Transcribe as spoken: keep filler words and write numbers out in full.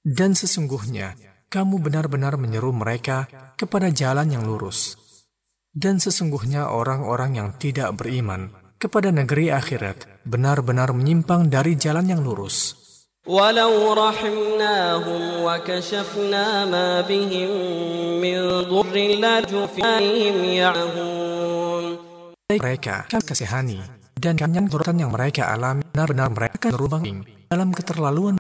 Dan sesungguhnya kamu benar-benar menyeru mereka kepada jalan yang lurus. Dan sesungguhnya orang-orang yang tidak beriman kepada negeri akhirat benar-benar menyimpang dari jalan yang lurus. Walau rahimnahum wa kashafna ma bihim min dhurrin lajufihim ya'hun. Mereka kami kasihani dan kenyang yang mereka alami benar-benar mereka akan berlubang dalam keterlaluan